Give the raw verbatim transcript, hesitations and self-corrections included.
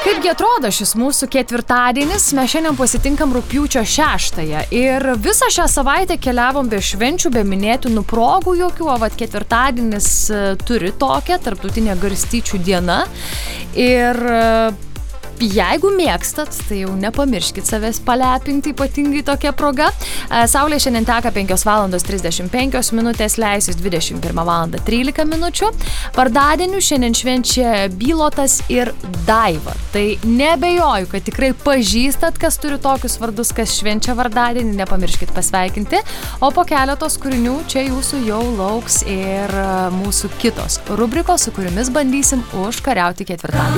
Kaipgi atrodo šis mūsų ketvirtadienis, mes šiandien pasitinkam rugpjūčio šeštąją ir visą šią savaitę keliavom be švenčių, be minėtinų progų jokių, o vat ketvirtadienis turi tokią tarptautinę garstyčių diena ir jeigu mėgstat, tai jau nepamirškit savęs palepinti, ypatingai tokia proga. Saulė šiandien teka penkios valandos trisdešimt penkios minutės, leisis dvidešimt pirmą valandą trylika minučių. Vardadienių šiandien švenčia Bylotas ir Daiva. Tai nebejoju, kad tikrai pažįstat, kas turi tokius vardus, kas švenčia vardadienį, nepamirškit pasveikinti. O po keletos kūrinių čia jūsų jau lauks ir mūsų kitos rubrikos, su kuriomis bandysim užkariauti ketvirtadienį.